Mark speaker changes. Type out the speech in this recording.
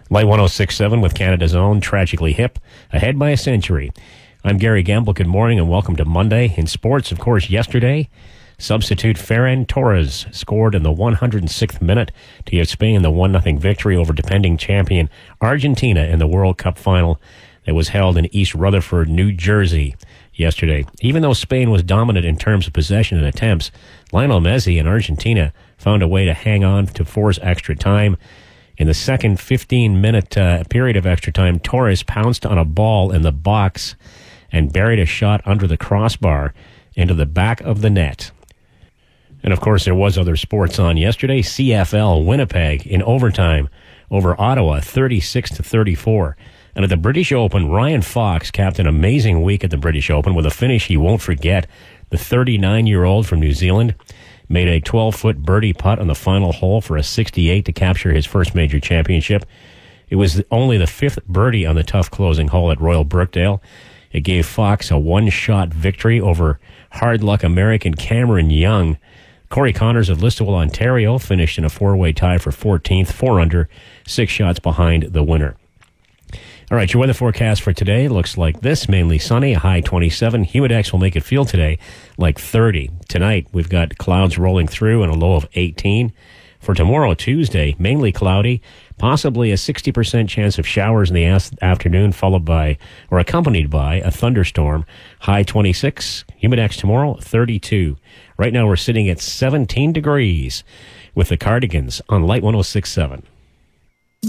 Speaker 1: Light 106.7 with Canada's own Tragically Hip, ahead by a century. I'm Gary Gamble. Good morning and welcome to Monday. In sports, of course, yesterday, substitute Ferran Torres scored in the 106th minute to give Spain the 1-0 victory over defending champion Argentina in the World Cup final that was held in East Rutherford, New Jersey yesterday. Even though Spain was dominant in terms of possession and attempts, Lionel Messi and Argentina found a way to hang on to force extra time. In the second 15-minute period of extra time, Torres pounced on a ball in the box and buried a shot under the crossbar into the back of the net. And, of course, there was other sports on yesterday. CFL Winnipeg in overtime over Ottawa, 36-34. And at the British Open, Ryan Fox capped an amazing week at the British Open with a finish he won't forget. The 39-year-old from New Zealand made a 12-foot birdie putt on the final hole for a 68 to capture his first major championship. It was only the fifth birdie on the tough closing hole at Royal Brookdale. It gave Fox a one-shot victory over hard-luck American Cameron Young. Corey Connors of Listowel, Ontario, finished in a four-way tie for 14th, 4 under, 6 shots behind the winner. All right, your weather forecast for today looks like this. Mainly sunny, a high 27. Humidex will make it feel today like 30. Tonight, we've got clouds rolling through and a low of 18. For tomorrow, Tuesday, mainly cloudy, possibly a 60% chance of showers in the afternoon, followed by or accompanied by a thunderstorm. High 26. Humidex tomorrow, 32. Right now, we're sitting at 17 degrees with the Cardigans on Light 106.7.